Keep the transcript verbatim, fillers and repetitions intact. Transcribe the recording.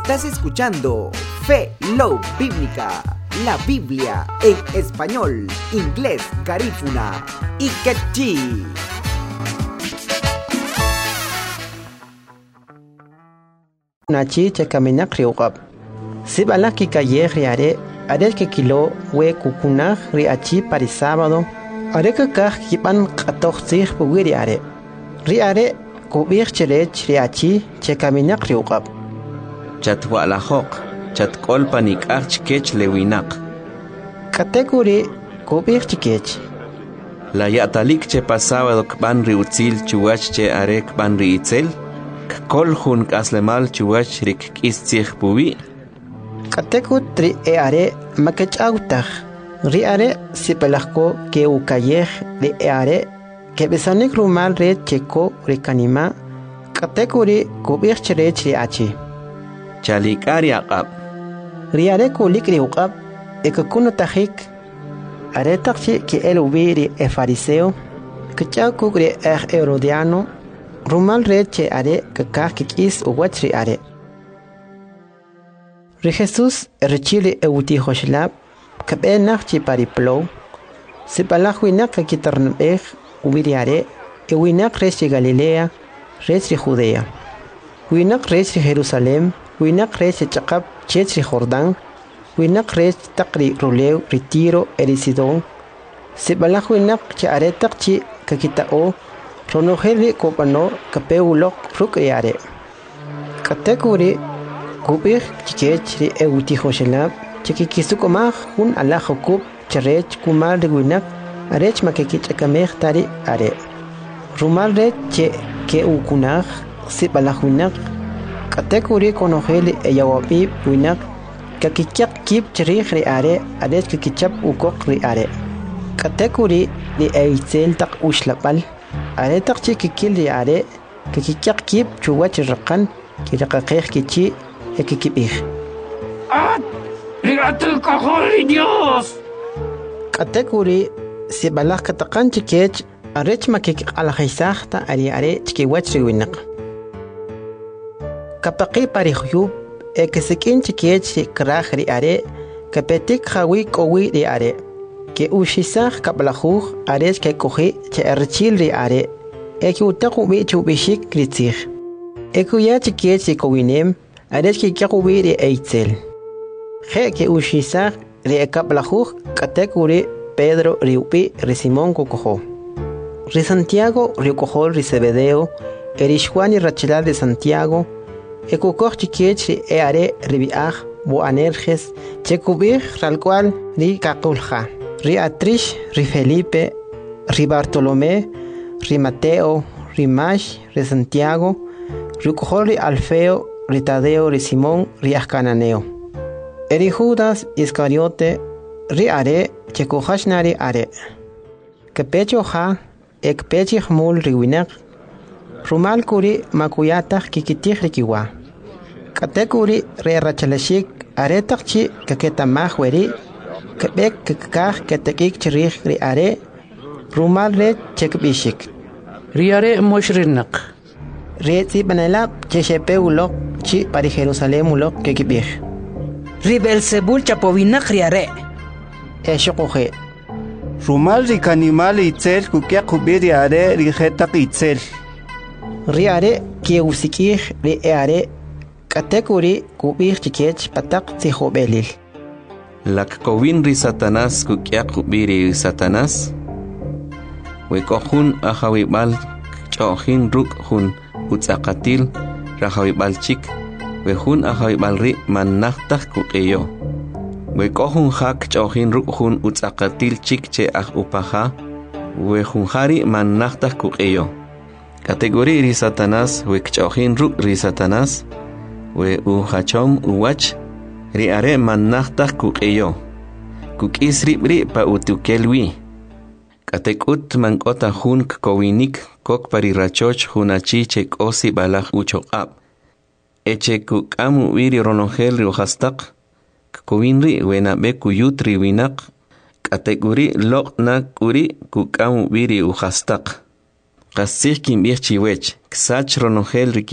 Estás escuchando Fe Love Bíblica, la Biblia en español, inglés, garífuna y quechí. Nachi chekaminak riuqab. Sibalaki kaye riare, are que kilo we kukunaj riachi para sábado, are que kaj kipan qatoxzig buwiriare. Riare kubir cherech riachi chekaminak riuqab. Chatwalahok, chatkolpanik archkech lewinak. Katekuri kubir chikech. La yatalik che pasado kban riutzil chuach che are kban riitzel. Kol hun kaslemal chuach rik kistzig buwi. Katekut tri eare makechautaj. Riare sipelahko ke ukayej de eare ke besanik rumal re cheko rikanima. Katekuri kubir cherech riachi. Chalikari aqab. Riare kulik riuqab ekakunu tajik. Are takchi ke el ubiri e fariseo. Kachau re er herodiano. Rumal reche are kakak kikis uwachri are. Ri Jesus rechili euti hoshlab kabe nachchi pariplo. Sipalahuinak kakitarnbeg ubiri are. Ewinak rechi Galilea, rechi Judea. Winak rechi Jerusalem, winak rechi Chakab, chechi Jordán. Winak rechi takri Ruleu, Retiro, Erisidón. Sipalahuinak che are takchi kakitao. Ronoheli kopano kapeulok rukriare. Katekuri kubir chikechri euti hoshelab chikikisukomah hun alahokub charech kumar winak arech makekich akameh tari are. Rumal re che ke ukunah sipalahunak katekuri konoheli eyawapi winak kakikyak kip cherihri are arech kakichap ukok ri are. Katekuri di eitzel tak ushlapal. Are takchi kikili are kikikyak kip chuwach rakan kirakakeh kichi ekikipih. ¡Ah! ¡Mírate el cajón, Dios! Katekuri si balah katakan chikech arech makik alahaisahta ari are chikiwach riwinak. Kapaki parihuyub ekisikin chikech krah ri are kapetik hawi kowi ri are. Que ushisach kablahuj ares que coge che archil ri are e que utaku bi chubishik kritzig e que ya chiquiet si kowinem ares que kakubi ri eitzel je que ushisach ri kablahuj katekuri Pedro riupi ri Simón kokojo ri Santiago ri kojo ri Zebedeo eri Juan y Rachel de Santiago e kokoj chiquiet ri e are ribiaj bo anerges che kubir al cual ri kakulja Ri Atrish, Ri Felipe, Ri Bartolomé, Ri Mateo, Ri Mash, Ri Santiago, Ri Cojol, Ri Alfeo, Ri Tadeo, Ri Simón, Ri Ascananeo. Eri Judas Iscariote, Ri Are, Checojashnari Are. Kepecho Ha, Ekpechi Hmul Ri Winek, Rumal Kuri Makuyatach Kikitich Rikiwa. Katekuri Ri Rachalashik, Aretakchi, Kaketamah Weri. Kebek kekah ketekik cherih ri are rumal re chekbishik Riare moshrinak. re si banalap chechepe ulok chi pari Jerusalem ulok kekibih Ri Belzebul chapovinak riare e shokoje Rumal ri kanimal itzel kukia kubiri are ri jetak itzel ri are ki usikih ri are katekuri kubih chikech patak sihobelil Lak kovin ri Satanás kukyak biri Satanás. We kohun ahawibal chohin ruk hun utsakatil rahawibal chik. We hun ahawibal ri manachtak kukeyo. We kohun hak chohin ruk hun utsakatil chik che ah upaha. We hun hari manachtak kukeyo. Kategori ri Satanás we chohin ruk ri Satanás. We uhachom uwach. Ri are manachtak kukeyo. Kukis ribri pa utukelwi. Katekut mankota hun kowinik kok parirachoch hunachi chek osi balach uchoqab. Eche kukamu wiri ronongel riuhastak. Kowinri wenabe kuyutri winak. Katekuri loknak uri kukamu wiri uhastak. Kasih kim biech chiwech. Ksach ronongel riki.